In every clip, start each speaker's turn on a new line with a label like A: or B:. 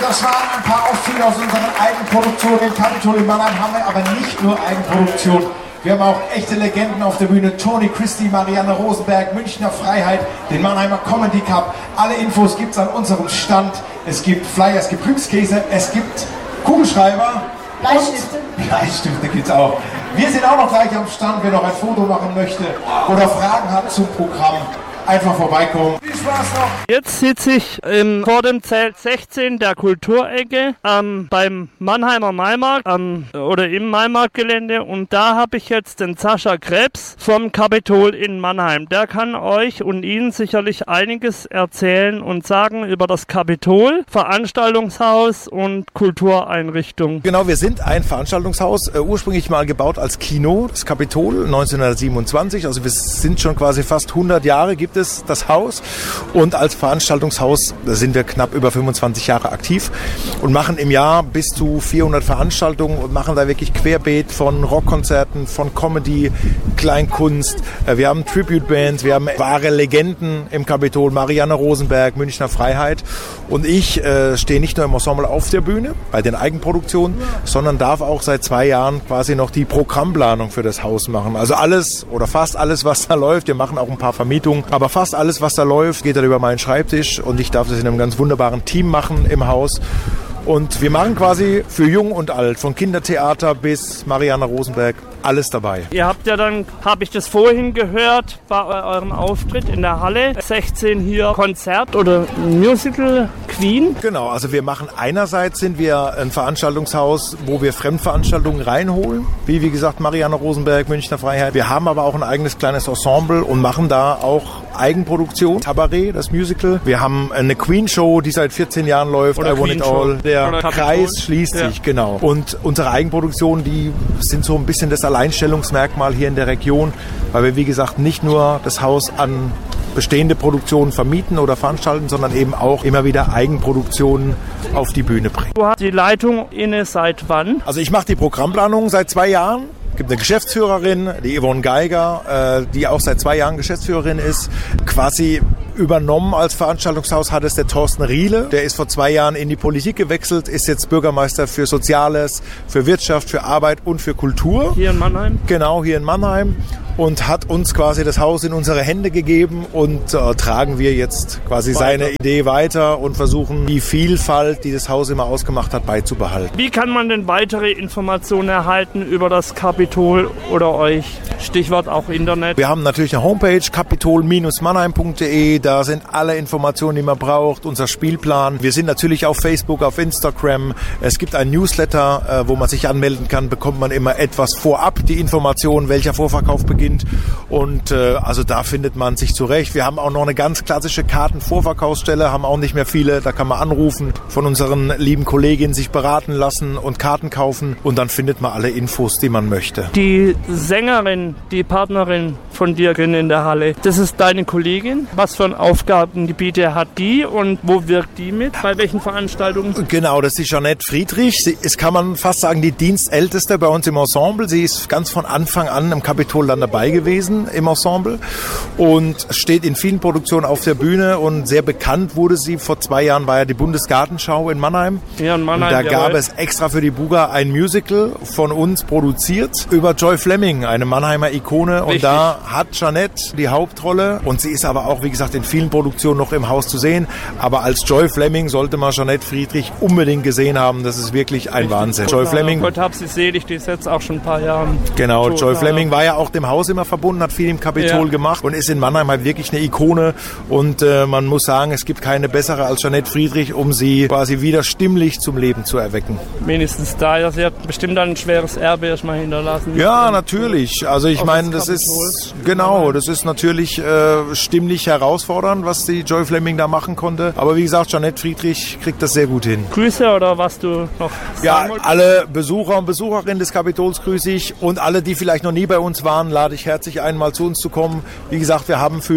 A: das waren ein paar Auszüge aus unseren Eigenproduktionen. In Capitol in Mannheim haben wir aber nicht nur Eigenproduktion. Wir haben auch echte Legenden auf der Bühne. Tony Christie, Marianne Rosenberg, Münchner Freiheit, den Mannheimer Comedy Cup. Alle Infos gibt es an unserem Stand. Es gibt Flyer, es gibt Glückskäse, es gibt Kugelschreiber. Bleistifte gibt es auch. Wir sind auch noch gleich am Stand. Wer noch ein Foto machen möchte oder Fragen hat zum Programm, einfach vorbeikommen. Viel Spaß noch.
B: Jetzt sitze ich vor dem Zelt 16 der Kulturecke beim Mannheimer Maimarkt oder im Maimarktgelände, und da habe ich jetzt den Sascha Krebs vom Capitol in Mannheim. Der kann euch und Ihnen sicherlich einiges erzählen und sagen über das Capitol, Veranstaltungshaus und Kultureinrichtung.
C: Genau, wir sind ein Veranstaltungshaus, ursprünglich mal gebaut als Kino, das Capitol 1927, also wir sind schon quasi fast 100 Jahre gibt es das Haus, und als Veranstaltungshaus sind wir knapp über 25 Jahre aktiv und machen im Jahr bis zu 400 Veranstaltungen und machen da wirklich querbeet von Rockkonzerten, von Comedy, Kleinkunst. Wir haben Tribute-Bands, wir haben wahre Legenden im Capitol, Marianne Rosenberg, Münchner Freiheit, und ich stehe nicht nur im Ensemble auf der Bühne bei den Eigenproduktionen, sondern darf auch seit 2 Jahren quasi noch die Programmplanung für das Haus machen. Also alles oder fast alles, was da läuft. Wir machen auch ein paar Vermietungen, aber fast alles, was da läuft, geht dann über meinen Schreibtisch, und ich darf das in einem ganz wunderbaren Team machen im Haus. Und wir machen quasi für Jung und Alt, von Kindertheater bis Marianne Rosenberg, alles dabei.
B: Ihr habt ja dann, habe ich das vorhin gehört, bei eurem Auftritt in der Halle 16 hier Konzert oder Musical Queen.
C: Genau, also wir machen einerseits sind wir ein Veranstaltungshaus, wo wir Fremdveranstaltungen reinholen, wie gesagt Marianne Rosenberg, Münchner Freiheit. Wir haben aber auch ein eigenes kleines Ensemble und machen da auch Eigenproduktion. Tabaret, das Musical. Wir haben eine Queen-Show, die seit 14 Jahren läuft.
B: Oder
C: I Want It All. Der Kreis schließt sich, genau. Und unsere Eigenproduktionen, die sind so ein bisschen das Alleinstellungsmerkmal hier in der Region, weil wir, wie gesagt, nicht nur das Haus an bestehende Produktionen vermieten oder veranstalten, sondern eben auch immer wieder Eigenproduktionen auf die Bühne bringen.
B: Du hast die Leitung inne seit wann?
C: Also ich mache die Programmplanung seit 2 Jahren. Es gibt eine Geschäftsführerin, die Yvonne Geiger, die auch seit 2 Jahren Geschäftsführerin ist. Quasi übernommen als Veranstaltungshaus hat es der Thorsten Riele. Der ist vor 2 Jahren in die Politik gewechselt, ist jetzt Bürgermeister für Soziales, für Wirtschaft, für Arbeit und für Kultur.
B: Hier in Mannheim?
C: Genau, hier in Mannheim. Und hat uns quasi das Haus in unsere Hände gegeben, und tragen wir jetzt quasi seine Idee weiter und versuchen, die Vielfalt, die das Haus immer ausgemacht hat, beizubehalten.
B: Wie kann man denn weitere Informationen erhalten über das Capitol oder euch? Stichwort auch Internet.
C: Wir haben natürlich eine Homepage, capitol-mannheim.de. Da sind alle Informationen, die man braucht, unser Spielplan. Wir sind natürlich auf Facebook, auf Instagram. Es gibt ein Newsletter, wo man sich anmelden kann. Bekommt man immer etwas vorab, die Information, welcher Vorverkauf beginnt. Und also da findet man sich zurecht. Wir haben auch noch eine ganz klassische Kartenvorverkaufsstelle, haben auch nicht mehr viele. Da kann man anrufen, von unseren lieben Kolleginnen sich beraten lassen und Karten kaufen. Und dann findet man alle Infos, die man möchte.
B: Die Sängerin, die Partnerin von dir in der Halle, das ist deine Kollegin. Was für ein Aufgabengebiete hat die und wo wirkt die mit? Bei welchen Veranstaltungen?
C: Genau, das ist die Jeanette Friedrich. Sie ist, kann man fast sagen, die Dienstälteste bei uns im Ensemble. Sie ist ganz von Anfang an im Capitol dann dabei gewesen im Ensemble und steht in vielen Produktionen auf der Bühne, und sehr bekannt wurde sie. Vor 2 Jahren war ja die Bundesgartenschau in Mannheim.
B: Ja, in Mannheim.
C: Und da gab es extra für die Buga ein Musical von uns produziert über Joy Fleming, eine Mannheimer Ikone.
B: Richtig.
C: Und da hat Jeanette die Hauptrolle, und sie ist aber auch, wie gesagt, in vielen Produktionen noch im Haus zu sehen. Aber als Joy Fleming sollte man Jeanette Friedrich unbedingt gesehen haben. Das ist wirklich ein Wahnsinn. Joy Fleming.
B: Gott hab sie selig, die ist jetzt auch schon ein paar Jahre.
C: Genau, Joy Fleming war ja auch dem Haus immer verbunden, hat viel im Capitol gemacht und ist in Mannheim halt wirklich eine Ikone. Und man muss sagen, es gibt keine bessere als Jeanette Friedrich, um sie quasi wieder stimmlich zum Leben zu erwecken.
B: Wenigstens da, ja, sie hat bestimmt dann ein schweres Erbe erstmal hinterlassen.
C: Ja, natürlich. Also ich meine, das ist genau, das ist natürlich stimmlich herausfordernd, was die Joy Fleming da machen konnte. Aber wie gesagt, Jeanette Friedrich kriegt das sehr gut hin.
B: Grüße oder was du noch
C: sagen wolltest? Alle Besucher und Besucherinnen des Kapitols grüße ich, und alle, die vielleicht noch nie bei uns waren, lade ich herzlich ein, mal zu uns zu kommen. Wie gesagt, wir haben für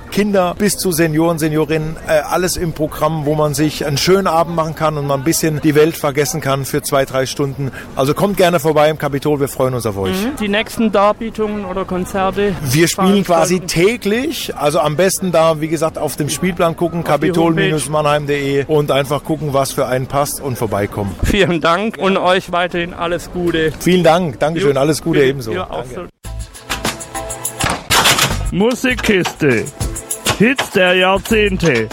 C: Kinder bis zu Senioren, Seniorinnen, alles im Programm, wo man sich einen schönen Abend machen kann und mal ein bisschen die Welt vergessen kann für 2-3 Stunden. Also kommt gerne vorbei im Kapitol, wir freuen uns auf euch.
B: Die nächsten Darbietungen oder Konzerte?
C: Wir spielen quasi täglich, also am besten da, wie gesagt, auf dem Spielplan gucken, kapitol-mannheim.de und einfach gucken, was für einen passt und vorbeikommen.
B: Vielen Dank und euch weiterhin alles Gute.
C: Vielen Dank, Dankeschön, alles Gute ebenso.
B: Ja, auch so. Musikkiste. Hits der Jahrzehnte.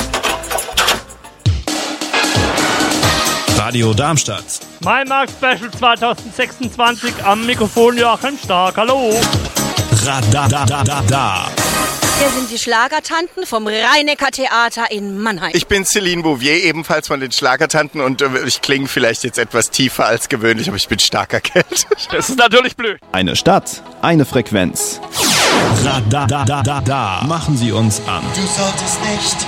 D: Radio Darmstadt.
B: Maimarkt Special 2026 am Mikrofon Joachim Stark. Hallo.
D: Radadadada.
E: Wir sind die Schlagertanten vom Rhein-Neckar-Theater in Mannheim.
F: Ich bin Céline Bouvier, ebenfalls von den Schlagertanten und ich klinge vielleicht jetzt etwas tiefer als gewöhnlich, aber ich bin stark erkältet.
B: Das ist natürlich blöd.
D: Eine Stadt, eine Frequenz. Radadadada. Machen Sie uns an.
G: Du solltest nicht